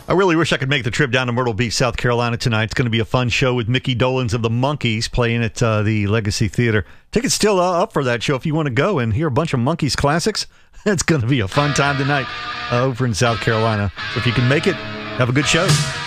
I really wish I could make the trip down to Myrtle Beach, South Carolina tonight. It's going to be a fun show with Mickey Dolenz of the Monkees playing at the Legacy Theater. Tickets still up for that show if you want to go and hear a bunch of Monkees classics. It's going to be a fun time tonight over in South Carolina. So if you can make it, have a good show.